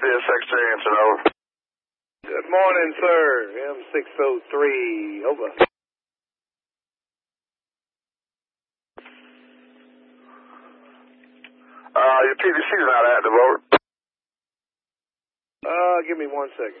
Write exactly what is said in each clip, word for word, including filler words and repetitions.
C S X J answer, over. Good morning, sir. M six oh three, over. Uh, your P D C's not active, over. Uh, give me one second.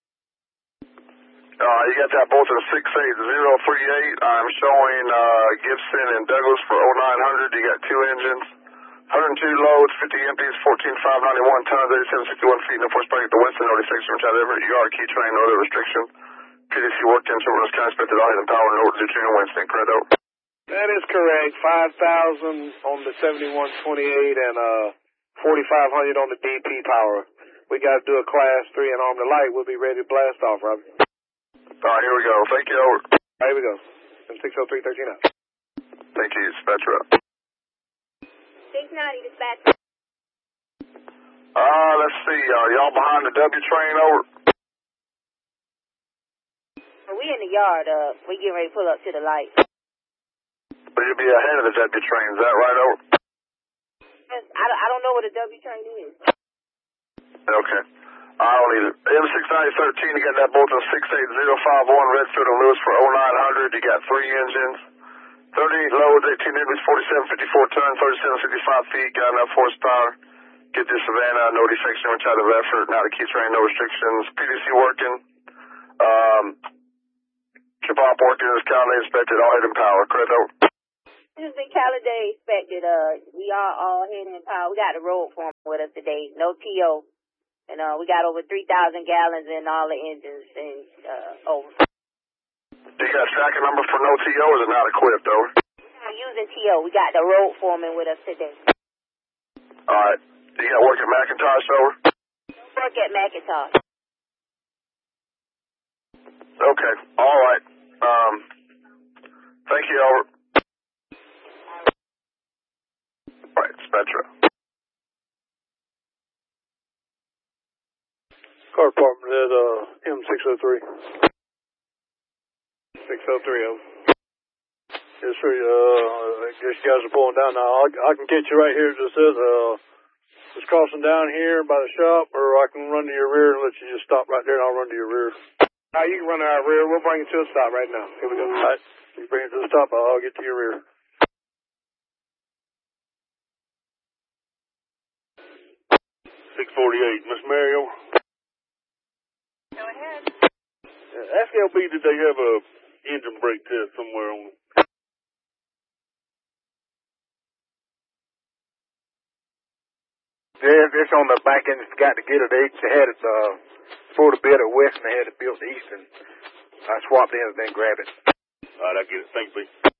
Uh, you got that Bolton six eight zero three eight. I'm showing, uh, Gibson and Douglas for oh nine hundred. You got two engines. one hundred two loads, fifty empties, fourteen five ninety-one tons, eighty-seven sixty-one feet, no force back at the Winston, no defection, which had every yard, key train, no other restriction. P D C worked in, Silver County, expected all hidden power, no Virginia Winston, correct, over. That is correct. five thousand on the seventy-one twenty-eight and, uh, forty-five hundred on the D P power. We got to do a class three and arm the light. We'll be ready to blast off, Robbie. All right, here we go. Thank you, over. All right, here we go. M six oh three, thirteen out. Thank you, dispatcher up. six ninety, dispatch. Uh, let's see, uh, y'all behind the W train, over? We in the yard, uh, we getting ready to pull up to the light. But you'll be ahead of the W train, is that right, over? I don't, I don't know what a W train is. Okay. I don't need it. M six ninety thirteen, you got that Bolton six eight zero five one, Redfield and Lewis for oh nine hundred. You got three engines, thirty-eight loads, eighteen empties, forty-seven fifty-four tons, thirty-seven sixty-five feet, got enough horsepower. Get this Savannah, no defection, which out of effort, now the key train, no restrictions. P D C working. Um, Trip op working, as Calday inspected, all hidden power, correct, over. This has been Calday inspected, uh, we are all hidden power. We got the road foreman with us today, no T O. And, uh, we got over three thousand gallons in all the engines and, uh, over. You got a tracking number for no T O, or is it not equipped, over? We're using T O. We got the road foreman with us today. All right. You got work at McIntosh, over? Work at McIntosh. Okay. All right. Um, thank you, over. All right, Spectra. Car department at, uh, M six oh three. six oh three, over. Yes, sir. Uh, I guess you guys are pulling down now. I, I can catch you right here. It just says, uh, just crossing down here by the shop, or I can run to your rear and let you just stop right there and I'll run to your rear. All right, you can run to our rear. We'll bring you to a stop right now. Here we go. All right. You bring it to the stop, I'll get to your rear. six forty-eight, Miss Mary, over. Go ahead. Uh, ask L B, did they have a engine brake test somewhere on them? Yeah, it's on the back end. It's got to get it. They had it uh, for the bit of west, and they had it built east, and I swapped in and then grabbed it. All right, I get it. Thanks, B.